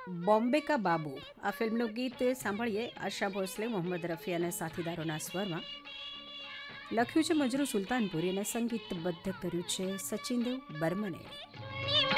બોમ્બે કા બાબુ આ ફિલ્મનું ગીત સાંભળીએ. આશા ભોસલે, મોહમ્મદ રફી અને સાથીદારોના સ્વરમાં લખ્યું છે મજરૂ સુલતાનપુરી અને સંગીતબદ્ધ કર્યું છે સચિન દેવ બર્મને.